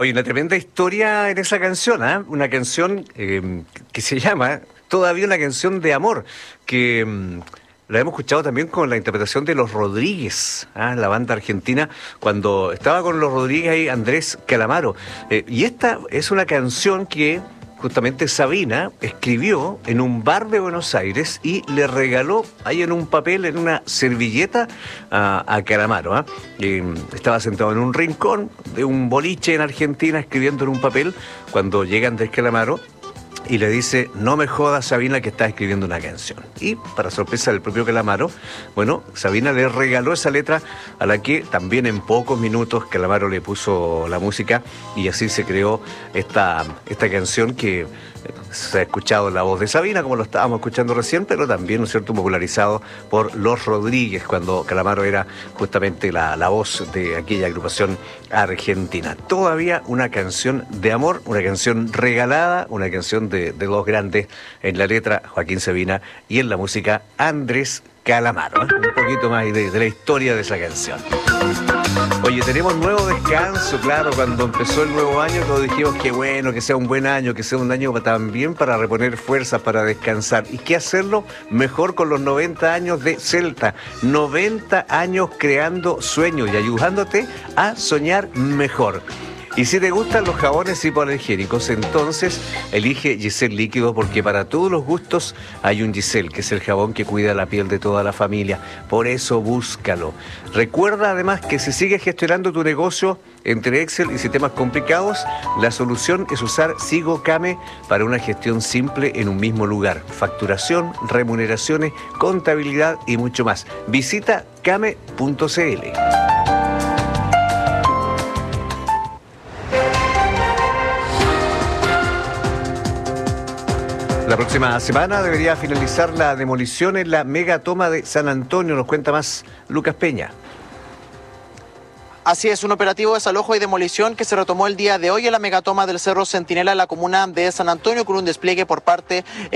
Oye, una tremenda historia en esa canción, ¿ah? Una canción que se llama Todavía una canción de amor, que la hemos escuchado también con la interpretación de Los Rodríguez, ¿ah? La banda argentina, cuando estaba con Los Rodríguez ahí Andrés Calamaro. Y esta es una canción que justamente Sabina escribió en un bar de Buenos Aires y le regaló ahí en un papel, en una servilleta, a Calamaro. ¿Ah? Estaba sentado en un rincón de un boliche en Argentina escribiendo en un papel cuando llega Andrés Calamaro y le dice: no me jodas, Sabina, que estás escribiendo una canción. Y para sorpresa del propio Calamaro, bueno, Sabina le regaló esa letra, a la que también en pocos minutos Calamaro le puso la música, y así se creó esta canción que se ha escuchado en la voz de Sabina, como lo estábamos escuchando recién, pero también, ¿no es cierto?, popularizado por Los Rodríguez, cuando Calamaro era justamente la voz de aquella agrupación argentina. Todavía una canción de amor, una canción regalada, una canción de dos grandes, en la letra Joaquín Sabina y en la música Andrés Calamaro. Un poquito más de la historia de esa canción. Oye, tenemos nuevo descanso, claro, cuando empezó el nuevo año todos dijimos que bueno, que sea un buen año, que sea un año también para reponer fuerzas, para descansar. ¿Y qué hacerlo mejor con los 90 años de Celta? 90 años creando sueños y ayudándote a soñar mejor. Y si te gustan los jabones hipoalergénicos, entonces elige Giselle Líquido, porque para todos los gustos hay un Giselle, que es el jabón que cuida la piel de toda la familia. Por eso búscalo. Recuerda además que si sigues gestionando tu negocio entre Excel y sistemas complicados, la solución es usar Sigo Kame para una gestión simple en un mismo lugar. Facturación, remuneraciones, contabilidad y mucho más. Visita kame.cl. La próxima semana debería finalizar la demolición en la megatoma de San Antonio. Nos cuenta más Lucas Peña. Así es, un operativo de desalojo y demolición que se retomó el día de hoy en la megatoma del Cerro Centinela en la comuna de San Antonio, con un despliegue por parte